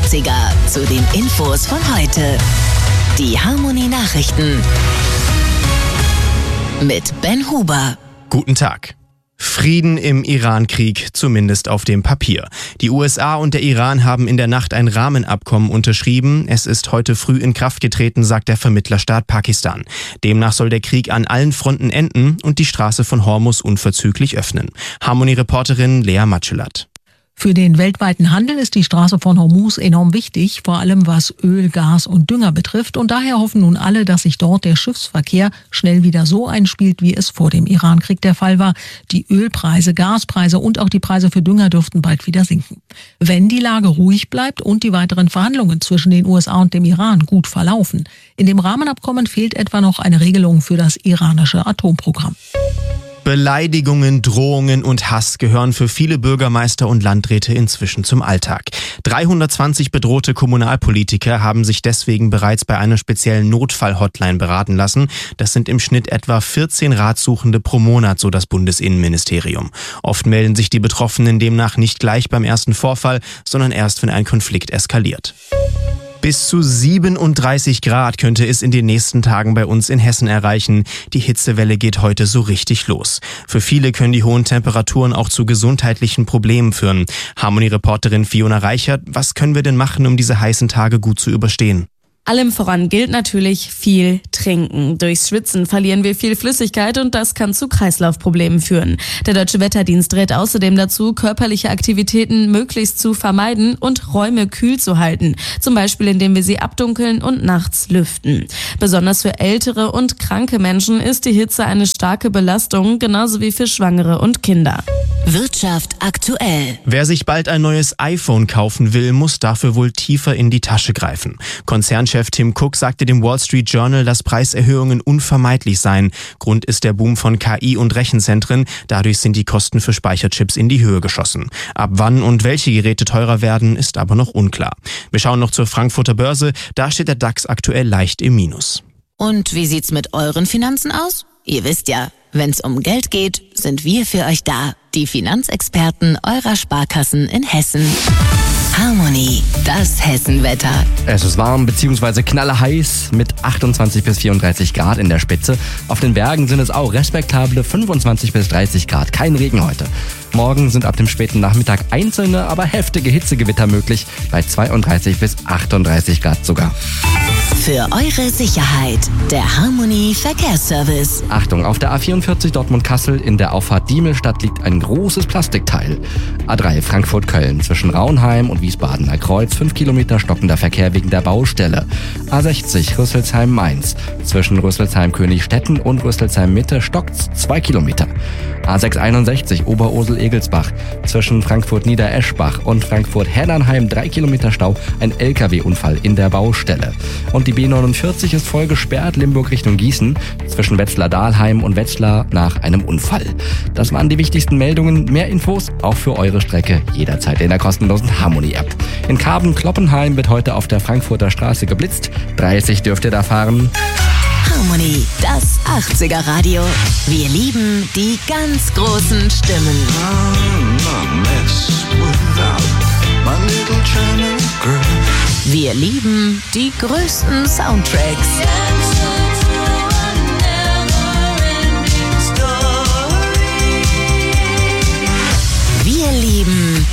80er zu den Infos von heute. Die Harmony Nachrichten mit Ben Huber. Guten Tag. Frieden im Iran-Krieg, zumindest auf dem Papier. Die USA und der Iran haben in der Nacht ein Rahmenabkommen unterschrieben. Es ist heute früh in Kraft getreten, sagt der Vermittlerstaat Pakistan. Demnach soll der Krieg an allen Fronten enden und die Straße von Hormuz unverzüglich öffnen. Harmony-Reporterin Lea Matschelat. Für den weltweiten Handel ist die Straße von Hormuz enorm wichtig, vor allem was Öl, Gas und Dünger betrifft. Und daher hoffen nun alle, dass sich dort der Schiffsverkehr schnell wieder so einspielt, wie es vor dem Irankrieg der Fall war. Die Ölpreise, Gaspreise und auch die Preise für Dünger dürften bald wieder sinken. Wenn die Lage ruhig bleibt und die weiteren Verhandlungen zwischen den USA und dem Iran gut verlaufen. In dem Rahmenabkommen fehlt etwa noch eine Regelung für das iranische Atomprogramm. Beleidigungen, Drohungen und Hass gehören für viele Bürgermeister und Landräte inzwischen zum Alltag. 320 bedrohte Kommunalpolitiker haben sich deswegen bereits bei einer speziellen Notfall-Hotline beraten lassen. Das sind im Schnitt etwa 14 Ratsuchende pro Monat, so das Bundesinnenministerium. Oft melden sich die Betroffenen demnach nicht gleich beim ersten Vorfall, sondern erst, wenn ein Konflikt eskaliert. Bis zu 37 Grad könnte es in den nächsten Tagen bei uns in Hessen erreichen. Die Hitzewelle geht heute so richtig los. Für viele können die hohen Temperaturen auch zu gesundheitlichen Problemen führen. Harmony-Reporterin Fiona Reichert, was können wir denn machen, um diese heißen Tage gut zu überstehen? Allem voran gilt natürlich viel trinken. Durchs Schwitzen verlieren wir viel Flüssigkeit und das kann zu Kreislaufproblemen führen. Der Deutsche Wetterdienst rät außerdem dazu, körperliche Aktivitäten möglichst zu vermeiden und Räume kühl zu halten. Zum Beispiel, indem wir sie abdunkeln und nachts lüften. Besonders für ältere und kranke Menschen ist die Hitze eine starke Belastung, genauso wie für Schwangere und Kinder. Wirtschaft aktuell. Wer sich bald ein neues iPhone kaufen will, muss dafür wohl tiefer in die Tasche greifen. Konzernchef Tim Cook sagte dem Wall Street Journal, dass Preiserhöhungen unvermeidlich seien. Grund ist der Boom von KI und Rechenzentren. Dadurch sind die Kosten für Speicherchips in die Höhe geschossen. Ab wann und welche Geräte teurer werden, ist aber noch unklar. Wir schauen noch zur Frankfurter Börse. Da steht der DAX aktuell leicht im Minus. Und wie sieht's mit euren Finanzen aus? Ihr wisst ja, wenn's um Geld geht, sind wir für euch da. Die Finanzexperten eurer Sparkassen in Hessen. Harmony, das Hessenwetter. Es ist warm bzw. knallerheiß mit 28 bis 34 Grad in der Spitze. Auf den Bergen sind es auch respektable 25 bis 30 Grad. Kein Regen heute. Morgen sind ab dem späten Nachmittag einzelne, aber heftige Hitzegewitter möglich, bei 32 bis 38 Grad sogar. Für eure Sicherheit, der Harmony Verkehrsservice. Achtung, auf der A44 Dortmund-Kassel in der Auffahrt Diemelstadt liegt ein großes Plastikteil. A3 Frankfurt-Köln zwischen Raunheim und Wiesbadener Kreuz 5 Kilometer stockender Verkehr wegen der Baustelle. A60 Rüsselsheim-Mainz zwischen Rüsselsheim-Königstetten und Rüsselsheim-Mitte stockt's 2 Kilometer. A661 Oberursel-Egelsbach zwischen Frankfurt-Niedereschbach und Frankfurt-Hernernheim 3 Kilometer Stau, ein LKW-Unfall in der Baustelle. Und die B49 ist voll gesperrt, Limburg Richtung Gießen, zwischen Wetzlar-Dahlheim und Wetzlar nach einem Unfall. Das waren die wichtigsten Meldungen. Mehr Infos auch für eure Strecke jederzeit in der kostenlosen Harmony-App. In Karben-Kloppenheim wird heute auf der Frankfurter Straße geblitzt. 30 dürft ihr da fahren. Harmony, das 80er Radio. Wir lieben die ganz großen Stimmen. Wir lieben die größten Soundtracks.